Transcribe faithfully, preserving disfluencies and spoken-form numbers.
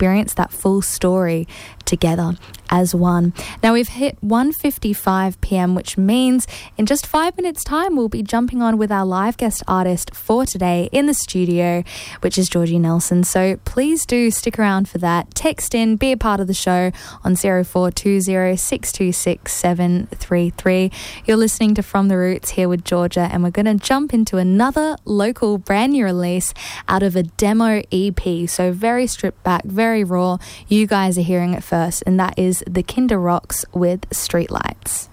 experience that full story together as one. Now we've hit one fifty-five p.m, which means in just five minutes time we'll be jumping on with our live guest artist for today in the studio, which is Georgie Nelson. So please do stick around for that. Text in, be a part of the show on zero four two zero six two six seven three three. You're listening to From the Roots here with Georgia, and we're going to jump into another local brand new release out of a demo E P. So very stripped back, very raw. You guys are hearing it first, and that is The Kinder Rocks with Streetlights.